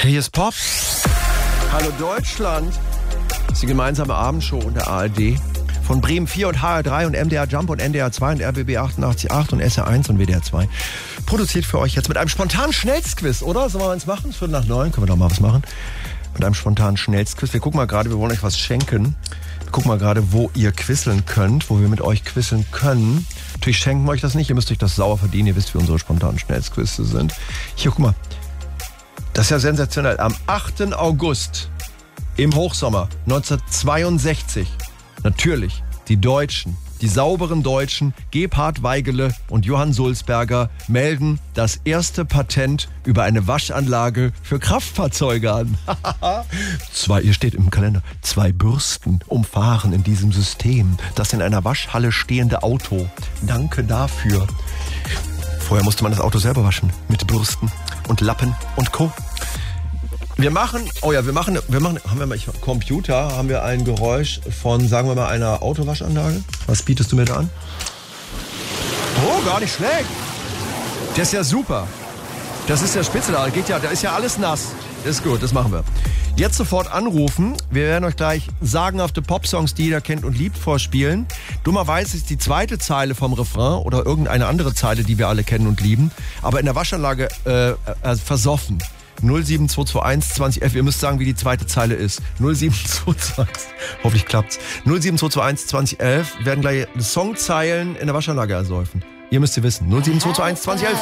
Hier ist Pop. Hallo Deutschland. Das ist die gemeinsame Abendshow in der ARD. Von Bremen 4 und HR3 und MDR Jump und NDR 2 und RBB 88.8 und SR1 und WDR 2. Produziert für euch jetzt mit einem spontanen Schnellstquiz, oder? Sollen wir eins machen? 8:45, können wir doch mal was machen. Mit einem spontanen Schnellstquiz. Wir gucken mal gerade, wir wollen euch was schenken. Wir gucken mal gerade, wo ihr quizzeln könnt, wo wir mit euch quizzeln können. Natürlich schenken wir euch das nicht, ihr müsst euch das sauer verdienen. Ihr wisst, wie unsere spontanen Schnellstquizze sind. Hier, guck mal. Das ist ja sensationell. Am 8. August im Hochsommer 1962, natürlich die Deutschen, die sauberen Deutschen, Gebhard Weigele und Johann Sulzberger melden das erste Patent über eine Waschanlage für Kraftfahrzeuge an. Hier steht im Kalender, 2 Bürsten umfahren in diesem System das in einer Waschhalle stehende Auto. Danke dafür. Vorher musste man das Auto selber waschen mit Bürsten und Lappen und Co. Wir machen, haben wir mal Computer, haben wir ein Geräusch von, sagen wir mal, einer Autowaschanlage. Was bietest du mir da an? Oh, gar nicht schlecht. Das ist ja super. Das ist ja spitze da. Da ist ja alles nass. Das ist gut, das machen wir. Jetzt sofort anrufen. Wir werden euch gleich sagenhafte Popsongs, die jeder kennt und liebt, vorspielen. Dummerweise ist die zweite Zeile vom Refrain oder irgendeine andere Zeile, die wir alle kennen und lieben, aber in der Waschanlage versoffen. 07221 2011, ihr müsst sagen, wie die zweite Zeile ist. 07221, hoffentlich klappt's. 07221 2011 werden gleich Songzeilen in der Waschanlage ersäufen. Ihr müsst sie wissen. 07221 2011.